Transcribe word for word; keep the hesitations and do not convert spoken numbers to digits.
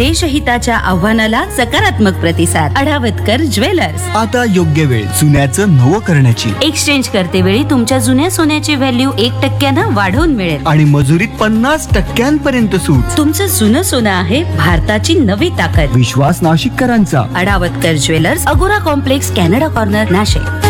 देशहिताच्या आव्हानाला सकारात्मक प्रतिसाद. अडावतकर ज्वेलर्स. आता योग्य वेळ जुन्याचं नवं करण्याची. एक्सचेंज करते वेळी तुमच्या जुन्या सोन्याची व्हॅल्यू एक टक्क्यानं वाढवून मिळेल आणि मजुरीत पन्नास टक्क्यांपर्यंत सूट. तुमचं जुनं सोनं आहे भारताची नवी ताकद. विश्वास नाशिककरांचा. अडावतकर ज्वेलर्स, अगोरा कॉम्प्लेक्स, कॅनडा कॉर्नर, नाशिक.